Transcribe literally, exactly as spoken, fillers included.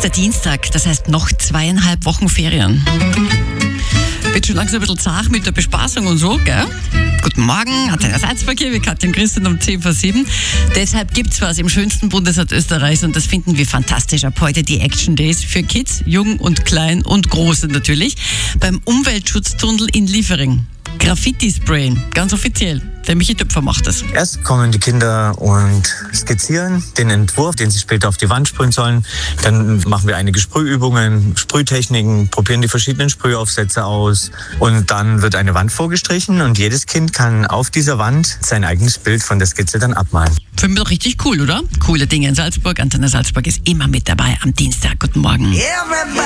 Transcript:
der Dienstag, das heißt noch zweieinhalb Wochen Ferien. Wird schon langsam ein bisschen zart mit der Bespaßung und so, gell? Guten Morgen, Antenne Salzburg hier, wir Katja und Christian um zehn vor sieben. Deshalb gibt's was im schönsten Bundesland Österreichs und das finden wir fantastisch. Ab heute die Action Days für Kids, Jung und Klein und Große natürlich. Beim Umweltschutztunnel in Liefering. Graffiti-Sprayen, ganz offiziell. Der Michi Töpfer macht das. Erst kommen die Kinder und skizzieren den Entwurf, den sie später auf die Wand sprühen sollen. Dann machen wir einige Sprühübungen, Sprühtechniken, probieren die verschiedenen Sprühaufsätze aus. Und dann wird eine Wand vorgestrichen und jedes Kind kann auf dieser Wand sein eigenes Bild von der Skizze dann abmalen. Finden wir doch richtig cool, oder? Coole Dinge in Salzburg. Antenne Salzburg ist immer mit dabei am Dienstag. Guten Morgen.